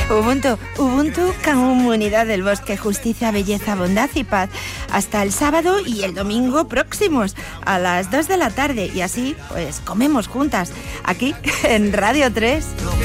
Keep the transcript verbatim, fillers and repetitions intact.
Ubuntu, Ubuntu, comunidad del bosque, justicia, belleza, bondad y paz. Hasta el sábado y el domingo próximos a las dos de la tarde. Y así, pues, comemos juntas aquí en Radio tres.